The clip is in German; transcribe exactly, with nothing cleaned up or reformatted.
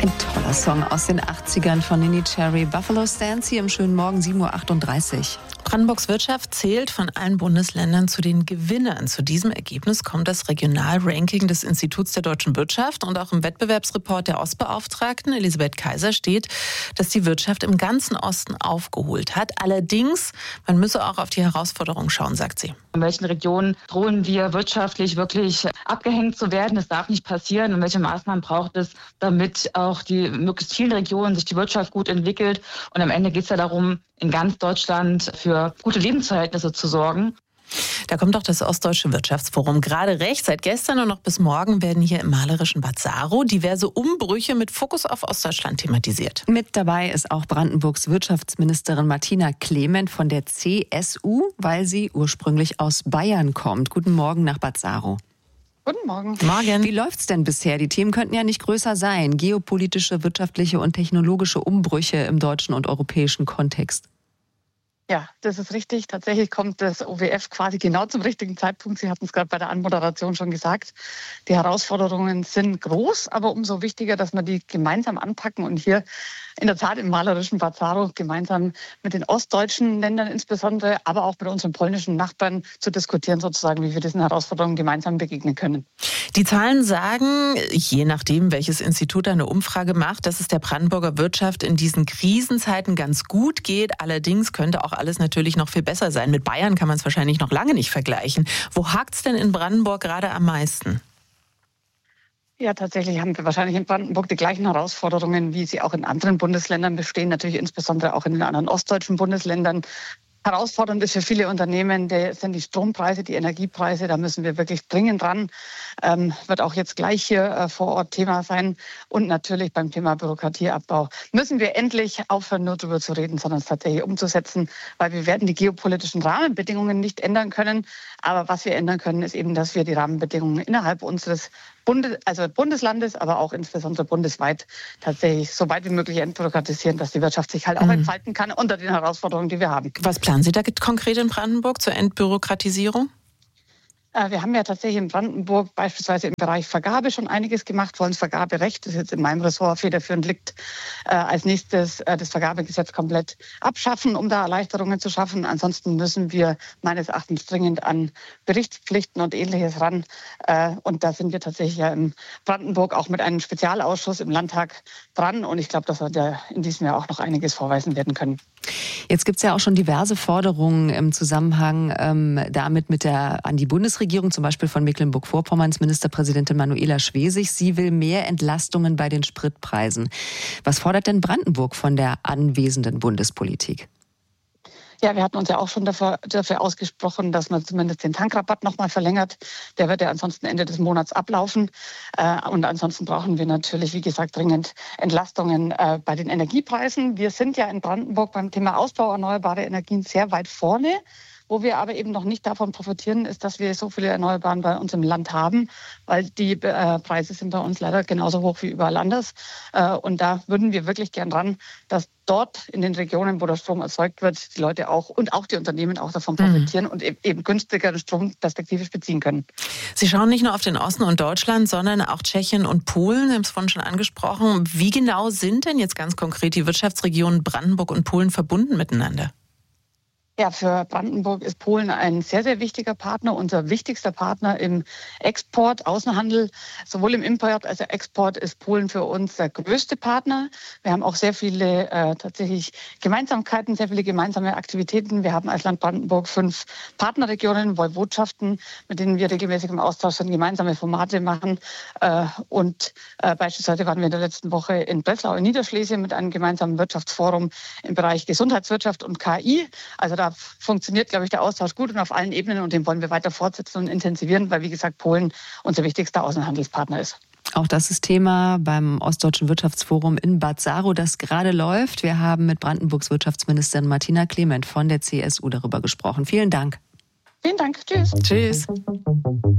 Ein toller Song aus den achtzigern von Neneh Cherry. Buffalo Stance hier im schönen Morgen, sieben Uhr achtunddreißig. Brandenburgs Wirtschaft zählt von allen Bundesländern zu den Gewinnern. Zu diesem Ergebnis kommt das Regionalranking des Instituts der deutschen Wirtschaft. Und auch im Wettbewerbsreport der Ostbeauftragten, Elisabeth Kaiser, steht, dass die Wirtschaft im ganzen Osten aufgeholt hat. Allerdings, man müsse auch auf die Herausforderungen schauen, sagt sie. In welchen Regionen drohen wir wirtschaftlich wirklich abgehängt zu werden? Das darf nicht passieren. Und welche Maßnahmen braucht es, damit auch die möglichst vielen Regionen sich die Wirtschaft gut entwickelt? Und am Ende geht es ja darum, in ganz Deutschland für gute Lebensverhältnisse zu sorgen. Da kommt auch das Ostdeutsche Wirtschaftsforum gerade recht. Seit gestern und noch bis morgen werden hier im malerischen Bad Saro diverse Umbrüche mit Fokus auf Ostdeutschland thematisiert. Mit dabei ist auch Brandenburgs Wirtschaftsministerin Martina Clement von der C S U, weil sie ursprünglich aus Bayern kommt. Guten Morgen nach Bad Saro. Guten Morgen. Morgen. Wie läuft's denn bisher? Die Themen könnten ja nicht größer sein. Geopolitische, wirtschaftliche und technologische Umbrüche im deutschen und europäischen Kontext. Ja, das ist richtig. Tatsächlich kommt das O W F quasi genau zum richtigen Zeitpunkt. Sie hatten es gerade bei der Anmoderation schon gesagt. Die Herausforderungen sind groß, aber umso wichtiger, dass wir die gemeinsam anpacken und hier in der Tat im malerischen Bad Saro gemeinsam mit den ostdeutschen Ländern insbesondere, aber auch mit unseren polnischen Nachbarn zu diskutieren, sozusagen, wie wir diesen Herausforderungen gemeinsam begegnen können. Die Zahlen sagen, je nachdem, welches Institut eine Umfrage macht, dass es der Brandenburger Wirtschaft in diesen Krisenzeiten ganz gut geht. Allerdings könnte auch alles natürlich noch viel besser sein. Mit Bayern kann man es wahrscheinlich noch lange nicht vergleichen. Wo hakt's denn in Brandenburg gerade am meisten? Ja, tatsächlich haben wir wahrscheinlich in Brandenburg die gleichen Herausforderungen, wie sie auch in anderen Bundesländern bestehen, natürlich insbesondere auch in den anderen ostdeutschen Bundesländern. Herausfordernd ist für viele Unternehmen, das sind die Strompreise, die Energiepreise. Da müssen wir wirklich dringend dran. Ähm, wird auch jetzt gleich hier äh, vor Ort Thema sein. Und natürlich beim Thema Bürokratieabbau müssen wir endlich aufhören, nur darüber zu reden, sondern es tatsächlich umzusetzen, weil wir werden die geopolitischen Rahmenbedingungen nicht ändern können. Aber was wir ändern können, ist eben, dass wir die Rahmenbedingungen innerhalb unseres Bundes, also Bundeslandes, aber auch insbesondere bundesweit tatsächlich so weit wie möglich entbürokratisieren, dass die Wirtschaft sich halt auch mhm. entfalten kann unter den Herausforderungen, die wir haben. Was planen Sie da konkret in Brandenburg zur Entbürokratisierung? Wir haben ja tatsächlich in Brandenburg beispielsweise im Bereich Vergabe schon einiges gemacht, wollen das Vergaberecht, das jetzt in meinem Ressort federführend liegt, äh, als nächstes äh, das Vergabegesetz komplett abschaffen, um da Erleichterungen zu schaffen. Ansonsten müssen wir meines Erachtens dringend an Berichtspflichten und Ähnliches ran. Äh, und da sind wir tatsächlich ja in Brandenburg auch mit einem Spezialausschuss im Landtag dran. Und ich glaube, dass wir da in diesem Jahr auch noch einiges vorweisen werden können. Jetzt gibt es ja auch schon diverse Forderungen im Zusammenhang ähm, damit mit der an die Bundesregierung, zum Beispiel von Mecklenburg-Vorpommerns Ministerpräsidentin Manuela Schwesig. Sie will mehr Entlastungen bei den Spritpreisen. Was fordert denn Brandenburg von der anwesenden Bundespolitik? Ja, wir hatten uns ja auch schon dafür, dafür ausgesprochen, dass man zumindest den Tankrabatt noch mal verlängert. Der wird ja ansonsten Ende des Monats ablaufen. Und ansonsten brauchen wir natürlich, wie gesagt, dringend Entlastungen bei den Energiepreisen. Wir sind ja in Brandenburg beim Thema Ausbau erneuerbarer Energien sehr weit vorne. Wo wir aber eben noch nicht davon profitieren, ist, dass wir so viele Erneuerbaren bei uns im Land haben, weil die äh, Preise sind bei uns leider genauso hoch wie überall anders. Äh, und da würden wir wirklich gern ran, dass dort in den Regionen, wo der Strom erzeugt wird, die Leute auch und auch die Unternehmen auch davon profitieren mhm. und eben, eben günstigeren Strom perspektivisch beziehen können. Sie schauen nicht nur auf den Osten und Deutschland, sondern auch Tschechien und Polen. Sie haben es vorhin schon angesprochen. Wie genau sind denn jetzt ganz konkret die Wirtschaftsregionen Brandenburg und Polen verbunden miteinander? Ja, für Brandenburg ist Polen ein sehr, sehr wichtiger Partner, unser wichtigster Partner im Export, Außenhandel. Sowohl im Import als auch Export ist Polen für uns der größte Partner. Wir haben auch sehr viele äh, tatsächlich Gemeinsamkeiten, sehr viele gemeinsame Aktivitäten. Wir haben als Land Brandenburg fünf Partnerregionen, Woiwodschaften, mit denen wir regelmäßig im Austausch sind, gemeinsame Formate machen. Äh, und äh, beispielsweise waren wir in der letzten Woche in Breslau in Niederschlesien mit einem gemeinsamen Wirtschaftsforum im Bereich Gesundheitswirtschaft und K I. Also da funktioniert, glaube ich, der Austausch gut und auf allen Ebenen und den wollen wir weiter fortsetzen und intensivieren, weil, wie gesagt, Polen unser wichtigster Außenhandelspartner ist. Auch das ist Thema beim Ostdeutschen Wirtschaftsforum in Bad Saro, das gerade läuft. Wir haben mit Brandenburgs Wirtschaftsministerin Martina Clement von der C S U darüber gesprochen. Vielen Dank. Vielen Dank. Tschüss. Tschüss.